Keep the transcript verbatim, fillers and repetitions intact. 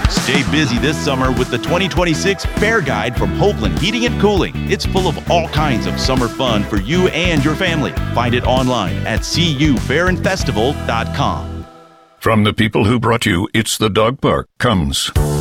Stay busy this summer with the twenty twenty-six Fair Guide from Hopeland Heating and Cooling. It's full of all kinds of summer fun for you and your family. Find it online at c u fair and festival dot com. From the people who brought you It's the Dog Park comes